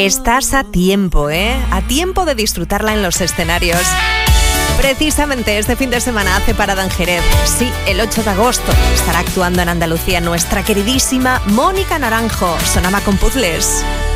Estás a tiempo, ¿eh? A tiempo de disfrutarla en los escenarios. Precisamente este fin de semana hace parada en Jerez. Sí, el 8 de agosto estará actuando en Andalucía nuestra queridísima Mónica Naranjo. Sonama con Puzzles.